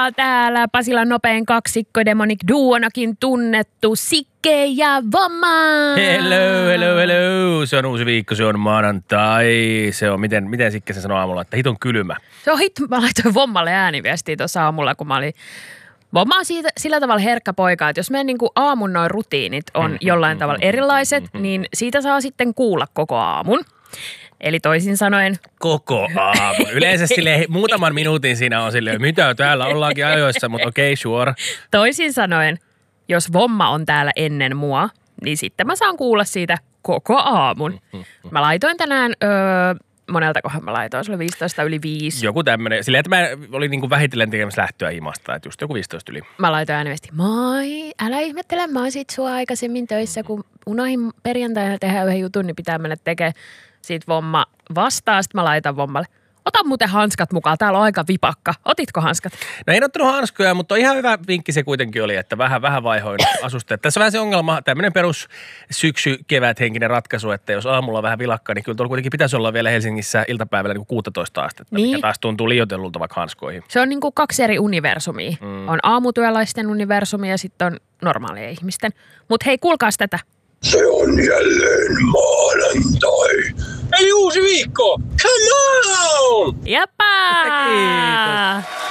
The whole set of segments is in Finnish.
täällä Pasilan nopein kaksikko Demonic Duonakin tunnettu Sikke ja Vomma. Hello. Se on uusi viikko, se on maanantai. Se on, miten Sikke se sanoo aamulla, että hiton kylmä. Se on mä laitoin Vommalle ääniviestiä tuossa aamulla, kun mä olin... Vomma on sillä tavalla herkkä poika, että jos meidän niin kuin aamun noin rutiinit on jollain tavalla erilaiset, niin siitä saa sitten kuulla koko aamun. Eli toisin sanoen... Koko aamun. Yleensä silleen muutaman minuutin siinä on silleen, mitä täällä ollaankin ajoissa, mutta okei, sure. Toisin sanoen, jos Vomma on täällä ennen mua, niin sitten mä saan kuulla siitä koko aamun. Mä laitoin tänään... moneltakohan mä laitoin? Se oli 15:05. Joku tämmönen. Silleen, että mä olin niin kuin vähitellen tekemässä lähtöä himasta, että just joku 15 yli. Mä laitoin ääniviesti. Moi, älä ihmettele, mä oon sit sua aikaisemmin töissä, kun unohin perjantaina tehdä yhden jutun, niin pitää mennä tekemään. Siitä Vomma vastaa, sitten mä laitan Vommalle. Ota muuten hanskat mukaan, täällä on aika vipakka. Otitko hanskat? No en ottanut hanskoja, mutta ihan hyvä vinkki se kuitenkin oli, että vähän vaihoin asusteet. Tässä on vähän se ongelma, tämmöinen perus syksy-keväthenkinen ratkaisu, että jos aamulla on vähän vilakkaa, niin kyllä tuolla kuitenkin pitäisi olla vielä Helsingissä iltapäivällä niin 16 astetta, mikä taas tuntuu liioitellulta vaikka hanskoihin. Se on niin kuin 2 eri universumia. On aamutyöläisten universumi ja sitten on normaalien ihmisten. Mutta hei, kuulkaas tätä. Se on jälleen maanantai. Eli uusi viikko. Come on! Jäpä! Kiitos.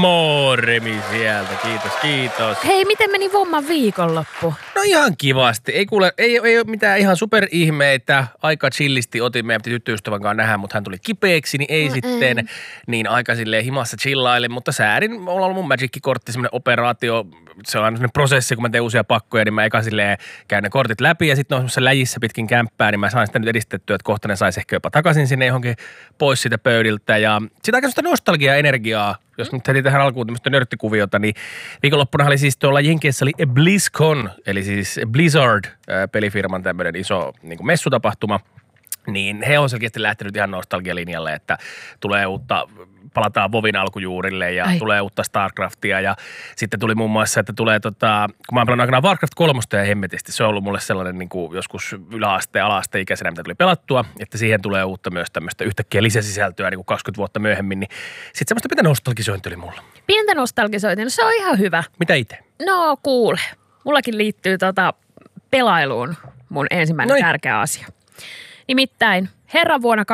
Moremi sieltä. Kiitos. Hei, miten meni Vomman viikonloppu? No ihan kivasti. Ei ole mitään ihan superihmeitä. Aika chillisti otin. Meidän piti tyttöystävän kanssa nähdä, mutta hän tuli kipeäksi, niin ei sitten. Niin aika silleen himassa chillailin, mutta säädin. Mulla on ollut mun Magic-kortti, semmoinen operaatio. Se on aina semmoinen prosessi, kun mä teen uusia pakkoja, niin mä eka silleen käyn ne kortit läpi ja sitten on semmoisessa läjissä pitkin kämppää, niin mä sain sitä nyt edistettyä, että kohta ne saisi ehkä jopa takaisin sinne johonkin pois siitä pöydiltä. Ja sitten aika semmoista nostalgia-energiaa, jos nyt heti tähän alkuun tämmöistä nörttikuviota, niin viikonloppuna oli siis tuolla Jenkeissä oli BlizzCon, eli siis Blizzard pelifirman tämmöinen iso niin kuin messutapahtuma. Niin he on selkeästi lähtenyt ihan nostalgialinjalle, että tulee uutta, palataan Vovin alkujuurille ja tulee uutta StarCraftia ja sitten tuli muun muassa, että tulee kun mä oon pelannut aikanaan Warcraft 3 ja hemmetisti, se on ollut mulle sellainen niin kuin joskus yläaste- ala-asteikäisenä, mitä tuli pelattua, että siihen tulee uutta myös tämmöistä yhtäkkiä lisäsisältöä niin kuin 20 vuotta myöhemmin, niin sitten semmoista pientä nostalgisointia oli mulla. Pientä nostalgisointia, no se on ihan hyvä. Mitä itse? No kuule, mullakin liittyy pelailuun mun ensimmäinen tärkeä asia. Nimittäin herran vuonna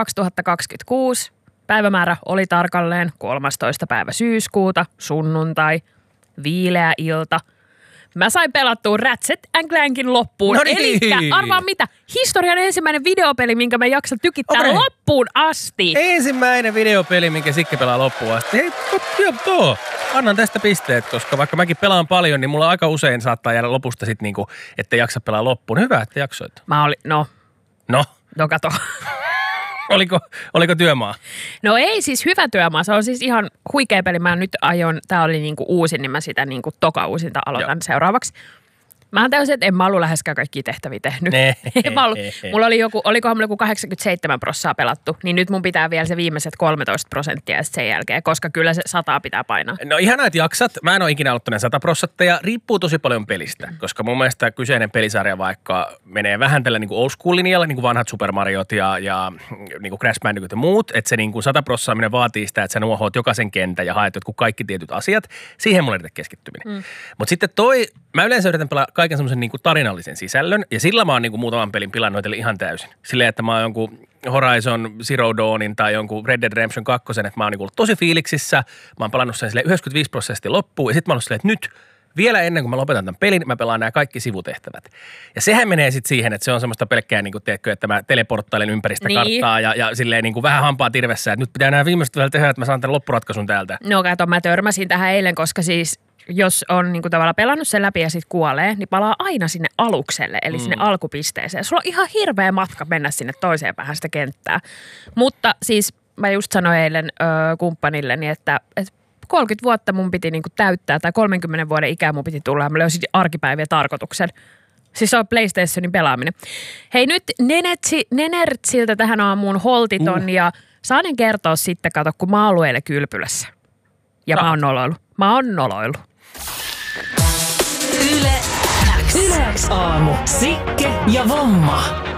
2026 päivämäärä oli tarkalleen 13. päivä syyskuuta, sunnuntai, viileä ilta. Mä sain pelattua Ratchet & Clankin loppuun. No niin. Elikkä arvaa mitä, historian ensimmäinen videopeli, minkä mä jaksan tykittää loppuun asti. Ensimmäinen videopeli, minkä Sikke pelaa loppuun asti. Hei, joo, annan tästä pisteet, koska vaikka mäkin pelaan paljon, niin mulla aika usein saattaa jäädä lopusta sitten niinku, ettei jaksa pelaa loppuun. Hyvä, että jaksoit. No kato. Oliko työmaa? No ei siis hyvä työmaa, se on siis ihan huikea peli. Mä nyt tää oli niinku uusin, niin mä sitä niinku toka uusinta aloitan seuraavaksi. Mä oon täysin, että en mä ollut läheskään kaikkia tehtäviä tehnyt. Mulla oli olikohan mulla joku 87% pelattu, niin nyt mun pitää vielä se viimeiset 13% ja sen jälkeen, koska kyllä se 100 pitää painaa. No ihanaa, että jaksat. Mä en ole ikinä aloittanut 100% ja riippuu tosi paljon pelistä, koska mun mielestä kyseinen pelisarja vaikka menee vähän tällä niin kuin old school linjalla, niin kuin vanhat Super Mariot ja niin kuin Crash Bandicoot ja muut, että se niin kuin 100% vaatii sitä, että sä nuohoat jokaisen kentän ja haet jotkut kaikki tietyt asiat. Siihen mulla ei keskittyminen. Mutta sitten mä yleensä yritän pelaa kaiken semmoisen niin kuin tarinallisen sisällön, ja sillä mä oon niin kuin muutaman pelin pilannut ihan täysin. Silleen, että mä oon jonkun Horizon Zero Dawnin tai jonkun Red Dead Redemption 2, että mä oon niin kuin ollut tosi fiiliksissä, mä oon pelannut sen silleen 95% loppuun, ja sitten mä oon ollut silleen, että nyt vielä ennen kuin mä lopetan tämän pelin, mä pelaan nämä kaikki sivutehtävät. Ja sehän menee sitten siihen, että se on semmoista pelkkää, niin kuin, tiedätkö, että mä teleporttailen ympäristä karttaa ja silleen niin kuin vähän hampaa tirvessä, että nyt pitää nämä viimeiset vielä tehdä, että mä saan tämän loppuratkaisun täältä. No kato, mä törmäsin tähän eilen, koska siis jos on niin kuin tavallaan pelannut sen läpi ja sitten kuolee, niin palaa aina sinne alukselle, eli sinne alkupisteeseen. Sulla on ihan hirveä matka mennä sinne toiseen päähän sitä kenttää. Mutta siis mä just sanoin eilen kumppanilleni, että 30 vuotta mun piti niin kuin täyttää, tai 30 vuoden ikää mun piti tulla, ja mä löysin arkipäivien tarkoituksen. Siis se on PlayStationin pelaaminen. Hei nyt Nenertsiltä tähän aamuun holtiton, ja saanen kertoa sitten, kato, kun mä oon ollut eilen kylpylässä. Ja mä oon noloillut. Yle X aamu. Sikke ja Vomma.